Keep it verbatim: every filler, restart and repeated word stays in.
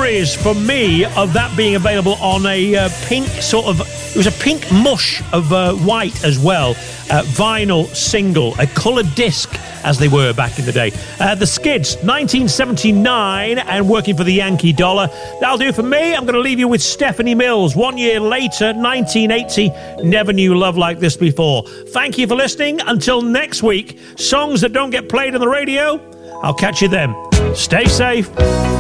memories for me of that being available on a uh, pink sort of, it was a pink mush of uh, white as well, uh, vinyl single, a coloured disc as they were back in the day. Uh, the Skids, nineteen seventy-nine, and Working for the Yankee Dollar. That'll do for me. I'm going to leave you with Stephanie Mills. One year later, nineteen eighty, Never Knew Love Like This Before. Thank you for listening. Until next week, songs that don't get played on the radio, I'll catch you then. Stay safe.